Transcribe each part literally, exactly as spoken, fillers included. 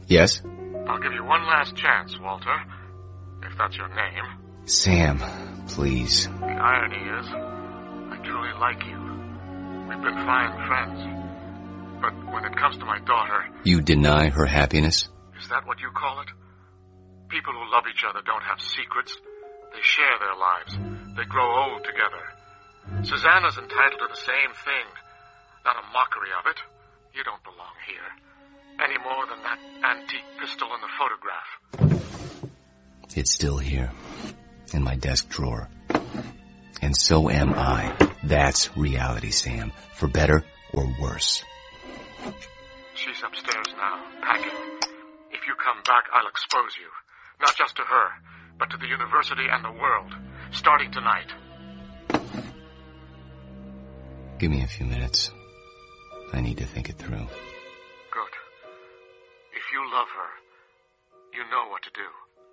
Yes? I'll give you one last chance, Walter, if that's your name. Sam, please. The irony is, I truly like you. We've been fine friends. But when it comes to my daughter... You deny her happiness? Is that what you call it? People who love each other don't have secrets. They share their lives. They grow old together. Susanna's entitled to the same thing. Not a mockery of it. You don't belong here. Any more than that antique pistol in the photograph. It's still here. In my desk drawer. And so am I. That's reality, Sam. For better or worse. She's upstairs now, packing. If you come back, I'll expose you. Not just to her, but to the university and the world. Starting tonight. Give me a few minutes. I need to think it through. Good. If you love her, you know what to do.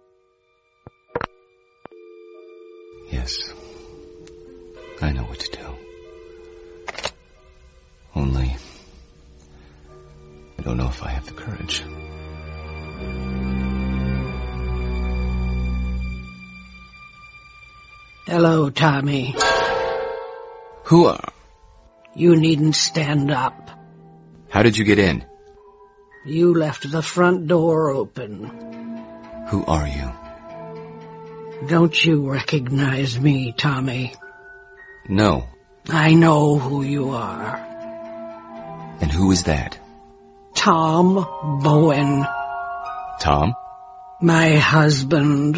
Yes. I know what to do. Only... I don't know if I have the courage. Hello, Tommy. Who are... You needn't stand up. How did you get in? You left the front door open. Who are you? Don't you recognize me, Tommy? No. I know who you are. And who is that? Tom Bowen. Tom? My husband.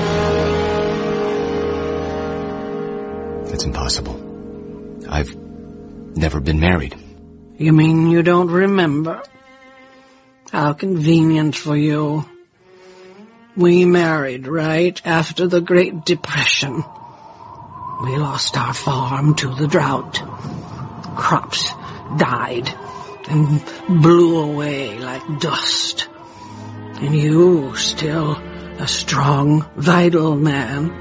That's impossible. I've never been married. You mean you don't remember? How convenient for you. We married right after the Great Depression. We lost our farm to the drought. Crops died and blew away like dust. And you, still a strong, vital man.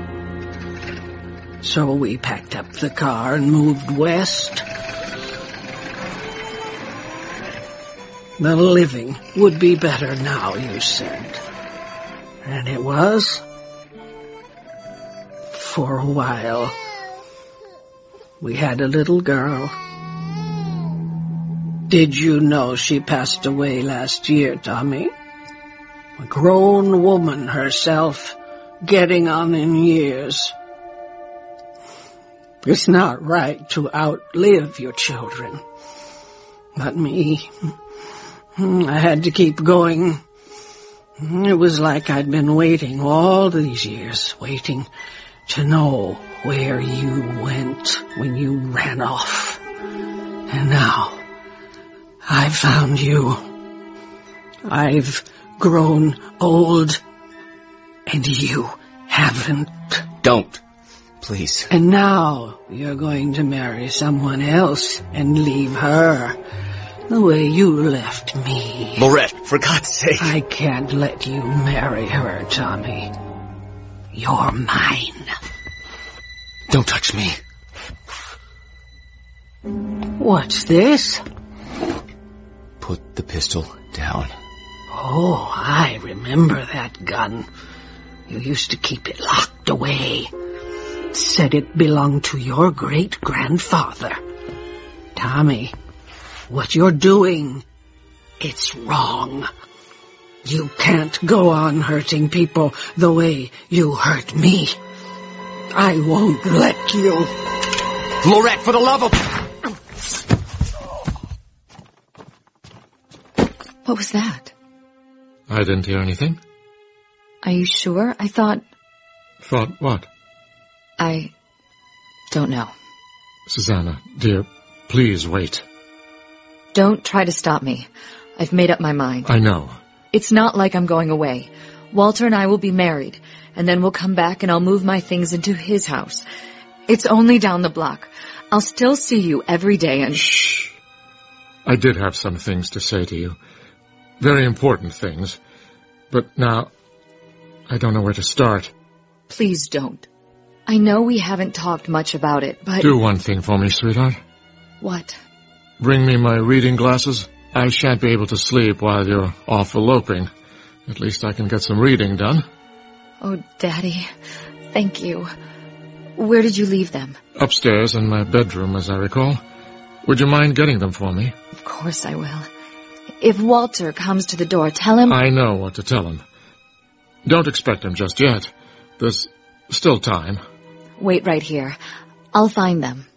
So we packed up the car and moved west. The living would be better now, you said. And it was. For a while. We had a little girl. Did you know she passed away last year, Tommy? A grown woman herself, getting on in years. It's not right to outlive your children. But me, I had to keep going. It was like I'd been waiting all these years, waiting to know where you went when you ran off. And now, I've found you. I've grown old, and you haven't. Don't. Please. And now you're going to marry someone else and leave her the way you left me. Lorette, for God's sake. I can't let you marry her, Tommy. You're mine. Don't touch me. What's this? Put the pistol down. Oh, I remember that gun. You used to keep it locked away. Said it belonged to your great-grandfather. Tommy, what you're doing, it's wrong. You can't go on hurting people the way you hurt me. I won't let you. Lorette, for the love of... What was that? I didn't hear anything. Are you sure? I thought... Thought what? I don't know. Susanna, dear, please wait. Don't try to stop me. I've made up my mind. I know. It's not like I'm going away. Walter and I will be married, and then we'll come back and I'll move my things into his house. It's only down the block. I'll still see you every day and... Shh. I did have some things to say to you. Very important things. But now, I don't know where to start. Please don't. I know we haven't talked much about it, but... Do one thing for me, sweetheart. What? Bring me my reading glasses. I shan't be able to sleep while you're off eloping. At least I can get some reading done. Oh, Daddy, thank you. Where did you leave them? Upstairs in my bedroom, as I recall. Would you mind getting them for me? Of course I will. If Walter comes to the door, tell him... I know what to tell him. Don't expect him just yet. There's still time. Wait right here. I'll find them.